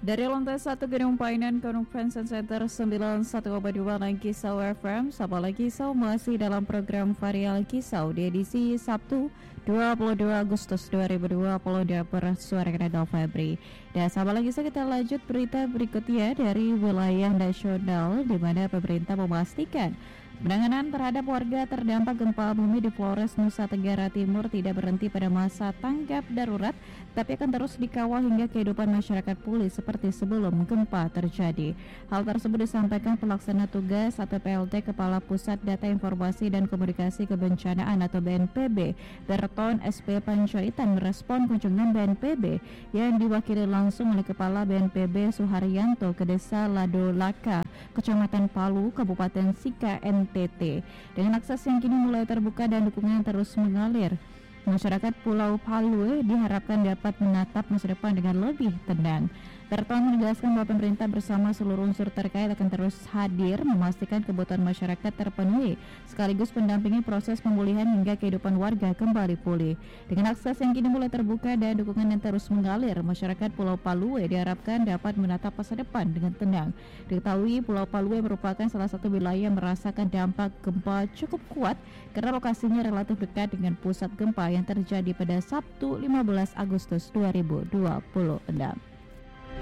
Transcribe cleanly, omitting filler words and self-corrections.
Dari lantai 1 Gedung Painan Convention Center 91,2 Kisau FM, Sapa lagi Kisau masih dalam program Varial Kisau di edisi Sabtu 22 Agustus 2020 bersuara Radal Febri. Dan Sapa lagi Kisau, kita lanjut berita berikutnya dari wilayah nasional di mana pemerintah memastikan penanganan terhadap warga terdampak gempa bumi di Flores, Nusa Tenggara Timur tidak berhenti pada masa tanggap darurat, tapi akan terus dikawal hingga kehidupan masyarakat pulih seperti sebelum gempa terjadi. Hal tersebut disampaikan pelaksana tugas atau PLT Kepala Pusat Data Informasi dan Komunikasi Kebencanaan atau BNPB, Berton SP Panjaitan, merespon kunjungan BNPB yang diwakili langsung oleh Kepala BNPB Suharyanto ke Desa Ladolaka, Kecamatan Palu, Kabupaten Sika, NTT. Dengan akses yang kini mulai terbuka dan dukungan terus mengalir, masyarakat Pulau Palu diharapkan dapat menatap masa depan dengan lebih tenang. Berton menegaskan bahwa pemerintah bersama seluruh unsur terkait akan terus hadir memastikan kebutuhan masyarakat terpenuhi, sekaligus mendampingi proses pemulihan hingga kehidupan warga kembali pulih. Dengan akses yang kini mulai terbuka dan dukungan yang terus mengalir, masyarakat Pulau Palu diharapkan dapat menatap masa depan dengan tenang. Diketahui Pulau Palu merupakan salah satu wilayah yang merasakan dampak gempa cukup kuat karena lokasinya relatif dekat dengan pusat gempa yang terjadi pada Sabtu 15 Agustus 2020.